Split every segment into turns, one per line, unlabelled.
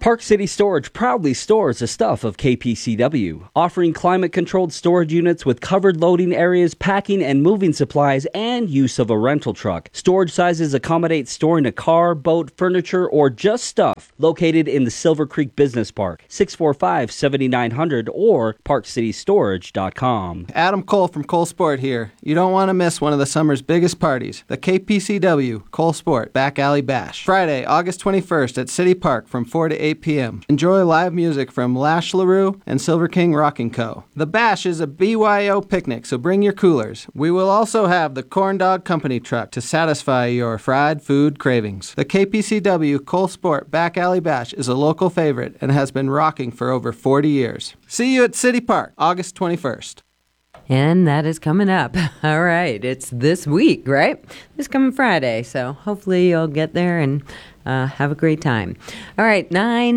Park City Storage proudly stores the stuff of KPCW, offering climate-controlled storage units with covered loading areas, packing and moving supplies, and use of a rental truck. Storage sizes accommodate storing a car, boat, furniture, or just stuff. Located in the Silver Creek Business Park, 645-7900 or parkcitystorage.com.
Adam Cole from Cole Sport here. You don't want to miss one of the summer's biggest parties, the KPCW Cole Sport Back Alley Bash. Friday, August 21st at City Park from 4 to 8 p.m. Enjoy live music from Lash LaRue and Silver King Rockin' Co. The Bash is a BYO picnic, so bring your coolers. We will also have the Corn Dog Company truck to satisfy your fried food cravings. The KPCW Cole Sport Back Alley Bash is a local favorite and has been rocking for over 40 years. See you at City Park, August 21st.
And that is coming up. All right. It's this week, right? This coming Friday. So hopefully you'll get there and have a great time. All right.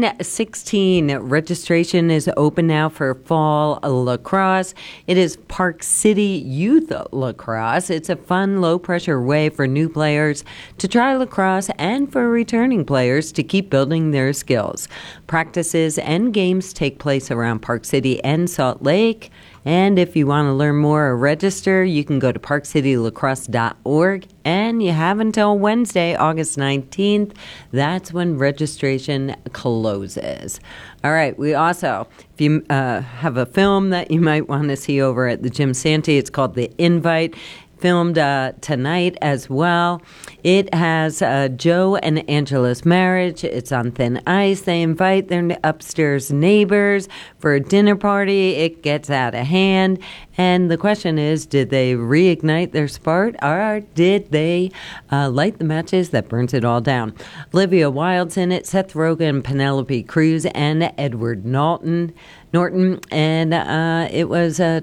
9/16. Registration is open now for fall lacrosse. It is Park City Youth Lacrosse. It's a fun, low-pressure way for new players to try lacrosse and for returning players to keep building their skills. Practices and games take place around Park City and Salt Lake. And if you want to learn more or register, you can go to parkcitylacrosse.org. And you have until Wednesday, August 19th. That's when registration closes. All right. We also, if you have a film that you might want to see over at the Jim Santee, it's called The Invite. Filmed tonight as well. It has Joe and Angela's marriage. It's on thin ice. They invite their upstairs neighbors for a dinner party. It gets out of hand. And the question is, did they reignite their spark, or did they light the matches that burns it all down? Olivia Wilde's in it, Seth Rogen, Penelope Cruz, and Edward Norton, and it was a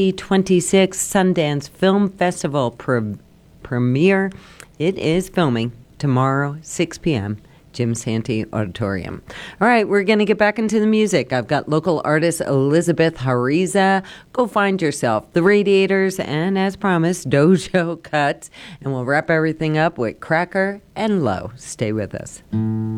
2026 Sundance Film Festival premiere. It is filming tomorrow, 6 p.m., Jim Santee Auditorium. All right, we're going to get back into the music. I've got local artist Elizabeth Hariza. Go find yourself. The Radiators, and as promised, Dojo Cuts. And we'll wrap everything up with Cracker and Low. Stay with us.